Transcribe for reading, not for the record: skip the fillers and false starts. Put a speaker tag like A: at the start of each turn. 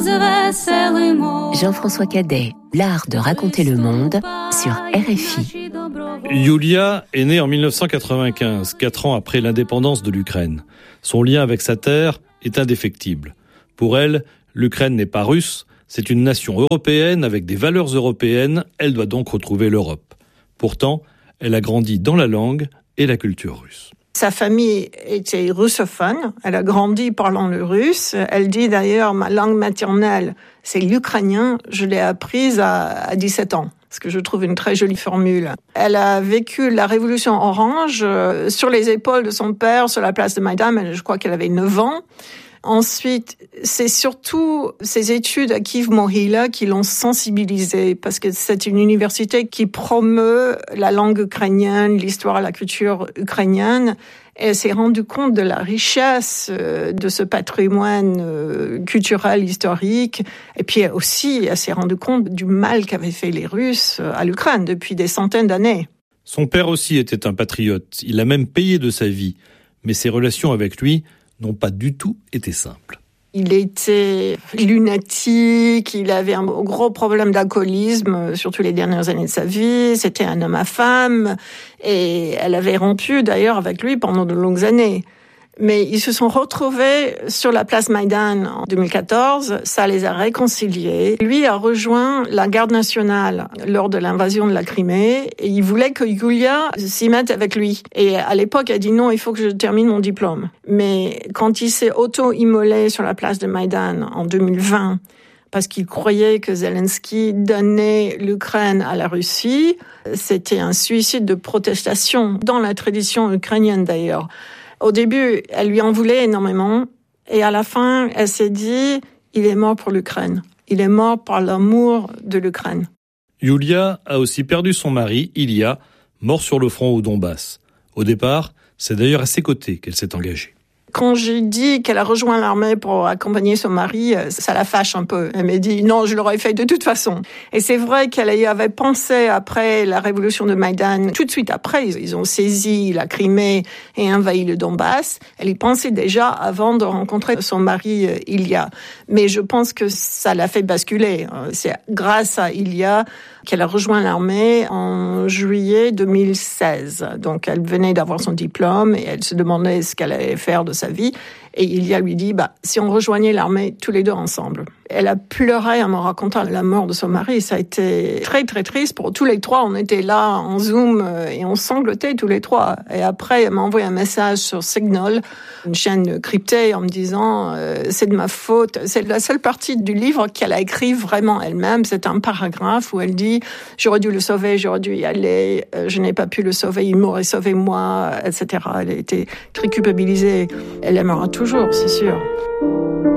A: Jean-François Cadet, l'art de raconter le monde sur RFI.
B: Yulia est née en 1995, 4 ans après l'indépendance de l'Ukraine. Son lien avec sa terre est indéfectible. Pour elle, l'Ukraine n'est pas russe, c'est une nation européenne avec des valeurs européennes, elle doit donc retrouver l'Europe. Pourtant, elle a grandi dans la langue et la culture russe.
C: Sa famille était russophone, elle a grandi parlant le russe. Elle dit d'ailleurs, ma langue maternelle, c'est l'ukrainien, je l'ai apprise à 17 ans. Ce que je trouve une très jolie formule. Elle a vécu la révolution orange sur les épaules de son père, sur la place de Maïdan, je crois qu'elle avait 9 ans. Ensuite, c'est surtout ses études à Kyiv Mohyla qui l'ont sensibilisée, parce que c'est une université qui promeut la langue ukrainienne, l'histoire et la culture ukrainienne. Et elle s'est rendue compte de la richesse de ce patrimoine culturel, historique. Et puis aussi, elle s'est rendue compte du mal qu'avaient fait les Russes à l'Ukraine depuis des centaines d'années.
B: Son père aussi était un patriote. Il a même payé de sa vie. Mais ses relations avec lui n'ont pas du tout été simples.
C: Il était lunatique, il avait un gros problème d'alcoolisme, surtout les dernières années de sa vie. C'était un homme à femme et elle avait rompu d'ailleurs avec lui pendant de longues années. Mais ils se sont retrouvés sur la place Maïdan en 2014, ça les a réconciliés. Lui a rejoint la garde nationale lors de l'invasion de la Crimée et il voulait que Yulia s'y mette avec lui. Et à l'époque, elle a dit non, il faut que je termine mon diplôme. Mais quand il s'est auto-immolé sur la place de Maïdan en 2020, parce qu'il croyait que Zelensky donnait l'Ukraine à la Russie, c'était un suicide de protestation, dans la tradition ukrainienne d'ailleurs. Au début, elle lui en voulait énormément. Et à la fin, elle s'est dit, il est mort pour l'Ukraine. Il est mort par l'amour de l'Ukraine.
B: Yulia a aussi perdu son mari, Ilya, mort sur le front au Donbass. Au départ, c'est d'ailleurs à ses côtés qu'elle s'est engagée.
C: Quand j'ai dit qu'elle a rejoint l'armée pour accompagner son mari, ça la fâche un peu. Elle m'a dit « Non, je l'aurais fait de toute façon ». Et c'est vrai qu'elle y avait pensé après la révolution de Maïdan. Tout de suite après, ils ont saisi la Crimée et envahi le Donbass. Elle y pensait déjà avant de rencontrer son mari Ilya. Mais je pense que ça l'a fait basculer. C'est grâce à Ilya qu'elle a rejoint l'armée en juillet 2016. Donc elle venait d'avoir son diplôme et elle se demandait ce qu'elle allait faire de sa vie. Et Ilya lui dit, si on rejoignait l'armée tous les deux ensemble. Elle a pleuré en me racontant la mort de son mari. Ça a été très, très triste pour tous les trois. On était là en Zoom et on sanglotait tous les trois. Et après, elle m'a envoyé un message sur Signal, une chaîne cryptée, en me disant, c'est de ma faute. C'est la seule partie du livre qu'elle a écrit vraiment elle-même. C'est un paragraphe où elle dit, j'aurais dû le sauver, j'aurais dû y aller. Je n'ai pas pu le sauver, il m'aurait sauvé moi, etc. Elle a été très culpabilisée. Elle aimera toujours, c'est sûr.